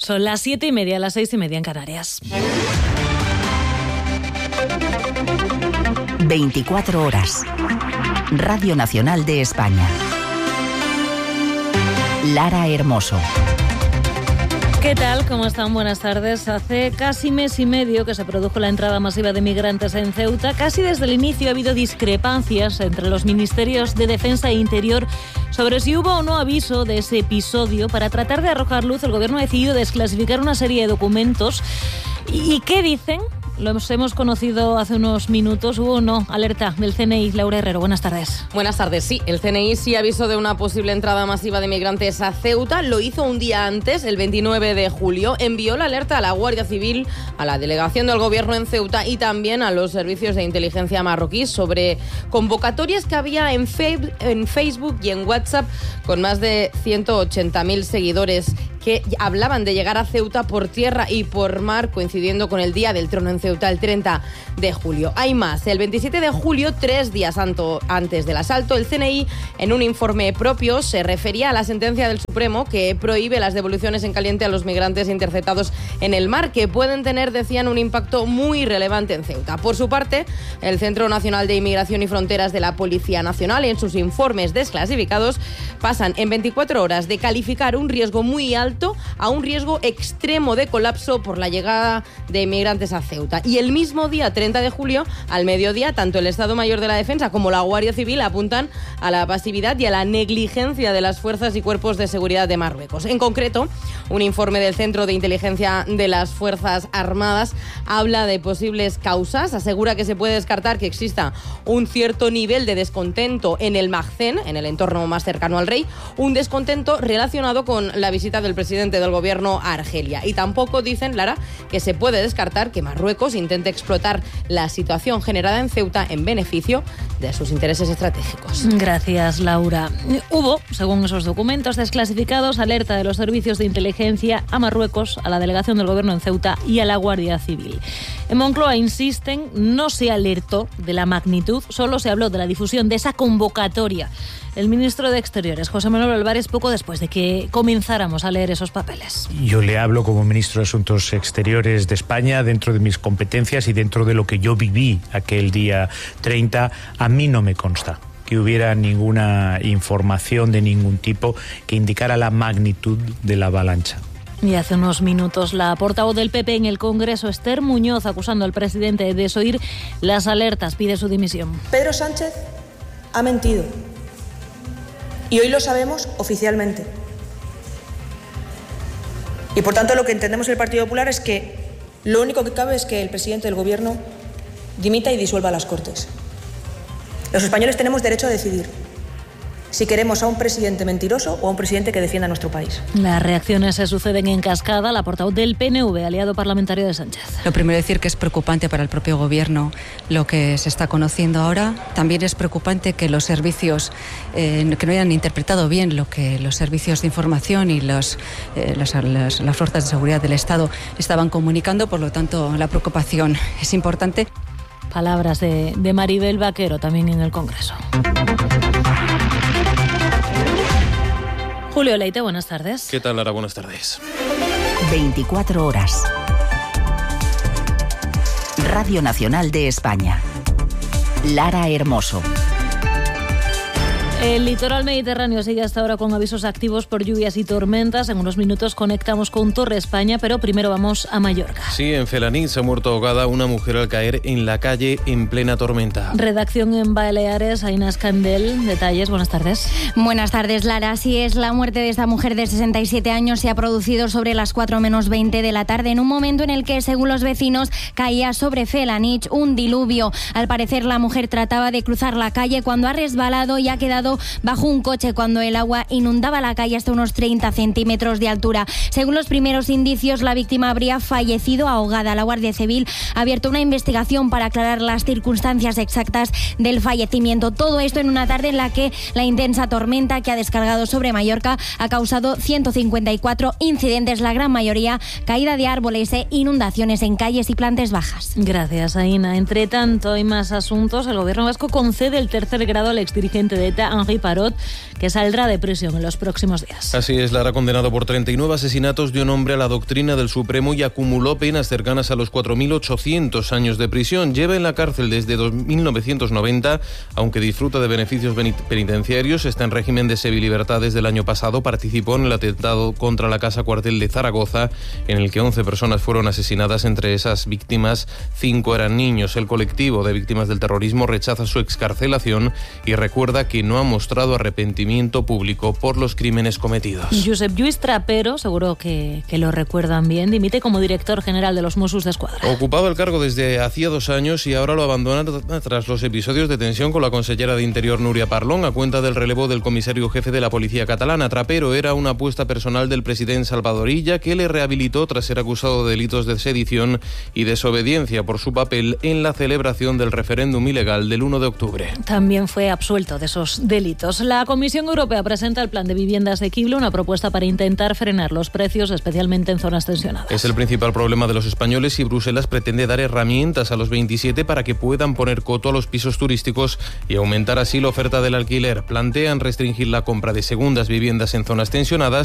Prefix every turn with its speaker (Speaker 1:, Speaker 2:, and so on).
Speaker 1: Son las 7:30, las 6:30 en Canarias.
Speaker 2: 24 horas. Radio Nacional de España. Lara Hermoso.
Speaker 1: ¿Qué tal? ¿Cómo están? Buenas tardes. Hace casi mes y medio que se produjo la entrada masiva de migrantes en Ceuta. Casi desde el inicio ha habido discrepancias entre los ministerios de Defensa e Interior sobre si hubo o no aviso de ese episodio. Para tratar de arrojar luz, el Gobierno ha decidido desclasificar una serie de documentos. ¿Y qué dicen? Los hemos conocido hace unos minutos. Hubo o no alerta del CNI. Laura Herrero, buenas tardes.
Speaker 3: Buenas tardes. Sí, el CNI sí avisó de una posible entrada masiva de migrantes a Ceuta. Lo hizo un día antes, el 29 de julio. Envió la alerta a la Guardia Civil, a la delegación del Gobierno en Ceuta y también a los servicios de inteligencia marroquíes sobre convocatorias que había en Facebook y en WhatsApp con más de 180.000 seguidores que hablaban de llegar a Ceuta por tierra y por mar, coincidiendo con el Día del Trono en Ceuta, el 30 de julio. Hay más. El 27 de julio, 3 días antes del asalto, el CNI, en un informe propio, se refería a la sentencia del Supremo que prohíbe las devoluciones en caliente a los migrantes interceptados en el mar, que pueden tener, decían, un impacto muy relevante en Ceuta. Por su parte, el Centro Nacional de Inmigración y Fronteras de la Policía Nacional, en sus informes desclasificados, pasan en 24 horas de calificar un riesgo muy alto a un riesgo extremo de colapso por la llegada de inmigrantes a Ceuta. Y el mismo día, 30 de julio, al mediodía, tanto el Estado Mayor de la Defensa como la Guardia Civil apuntan a la pasividad y a la negligencia de las fuerzas y cuerpos de seguridad de Marruecos. En concreto, un informe del Centro de Inteligencia de las Fuerzas Armadas habla de posibles causas, asegura que se puede descartar que exista un cierto nivel de descontento en el Magzen, en el entorno más cercano al rey, un descontento relacionado con la visita del presidente del Gobierno a Argelia. Y tampoco dicen, Lara, que se puede descartar que Marruecos intente explotar la situación generada en Ceuta en beneficio de sus intereses estratégicos.
Speaker 1: Gracias, Laura. Hubo, según esos documentos desclasificados, alerta de los servicios de inteligencia a Marruecos, a la delegación del Gobierno en Ceuta y a la Guardia Civil. En Moncloa insisten, no se alertó de la magnitud, solo se habló de la difusión de esa convocatoria. El ministro de Exteriores, José Manuel Álvarez, poco después de que comenzáramos a leer esos papeles.
Speaker 4: Yo le hablo como ministro de Asuntos Exteriores de España, dentro de mis competencias y dentro de lo que yo viví aquel día 30. A mí no me consta que hubiera ninguna información de ningún tipo que indicara la magnitud de la avalancha.
Speaker 1: Y hace unos minutos la portavoz del PP en el Congreso, Esther Muñoz, acusando al presidente de desoír las alertas, pide su dimisión.
Speaker 5: Pedro Sánchez ha mentido. Y hoy lo sabemos oficialmente. Y por tanto lo que entendemos en el Partido Popular es que lo único que cabe es que el presidente del Gobierno dimita y disuelva las Cortes. Los españoles tenemos derecho a decidir si queremos a un presidente mentiroso o a un presidente que defienda a nuestro país.
Speaker 1: Las reacciones se suceden en cascada. La portavoz del PNV, aliado parlamentario de Sánchez.
Speaker 6: Lo primero decir que es preocupante para el propio Gobierno lo que se está conociendo ahora. También es preocupante que los servicios que no hayan interpretado bien lo que los servicios de información y las fuerzas de seguridad del Estado estaban comunicando. Por lo tanto, la preocupación es importante.
Speaker 1: Palabras de Maribel Vaquero también en el Congreso. Julio Leite, buenas tardes.
Speaker 7: ¿Qué tal, Lara? Buenas tardes.
Speaker 2: 24 horas. Radio Nacional de España. Lara Hermoso.
Speaker 1: El litoral mediterráneo sigue hasta ahora con avisos activos por lluvias y tormentas. En unos minutos conectamos con Torre España, pero primero vamos a Mallorca.
Speaker 7: Sí, en Felaní se ha muerto ahogada una mujer al caer en la calle en plena tormenta.
Speaker 1: Redacción en Baleares, Aina Escandel. Detalles, buenas tardes.
Speaker 8: Buenas tardes, Lara. Así es, la muerte de esta mujer de 67 años se ha producido sobre las 4:20 de la tarde, en un momento en el que, según los vecinos, caía sobre Felanich un diluvio. Al parecer, la mujer trataba de cruzar la calle cuando ha resbalado y ha quedado bajo un coche cuando el agua inundaba la calle hasta unos 30 centímetros de altura. Según los primeros indicios, la víctima habría fallecido ahogada. La Guardia Civil ha abierto una investigación para aclarar las circunstancias exactas del fallecimiento. Todo esto en una tarde en la que la intensa tormenta que ha descargado sobre Mallorca ha causado 154 incidentes, la gran mayoría caída de árboles e inundaciones en calles y plantas bajas.
Speaker 1: Gracias, Aina. Entre tanto, hay más asuntos. El Gobierno vasco concede el tercer grado al exdirigente de ETA, Henri Parot, que saldrá de prisión en los próximos días.
Speaker 7: Así es, Lara, condenado por 39 asesinatos, dio nombre a la doctrina del Supremo y acumuló penas cercanas a los 4.800 años de prisión. Lleva en la cárcel desde 1990, aunque disfruta de beneficios penitenciarios. Está en régimen de semilibertad desde el año pasado. Participó en el atentado contra la Casa Cuartel de Zaragoza, en el que 11 personas fueron asesinadas. Entre esas víctimas, 5 eran niños. El colectivo de víctimas del terrorismo rechaza su excarcelación y recuerda que no ha mostrado arrepentimiento público por los crímenes cometidos.
Speaker 1: Josep Lluís Trapero, seguro que lo recuerdan bien, dimite como director general de los Mossos d'Esquadra.
Speaker 7: Ocupaba el cargo desde hacía 2 años y ahora lo abandona tras los episodios de tensión con la consellera de Interior Núria Parlon, a cuenta del relevo del comisario jefe de la policía catalana. Trapero era una apuesta personal del presidente Salvador Illa, que le rehabilitó tras ser acusado de delitos de sedición y desobediencia por su papel en la celebración del referéndum ilegal del 1 de octubre.
Speaker 1: También fue absuelto de esos delitos. La Comisión Europea presenta el plan de vivienda asequible, una propuesta para intentar frenar los precios, especialmente en zonas tensionadas.
Speaker 7: Es el principal problema de los españoles y Bruselas pretende dar herramientas a los 27 para que puedan poner coto a los pisos turísticos y aumentar así la oferta del alquiler. Plantean restringir la compra de segundas viviendas en zonas tensionadas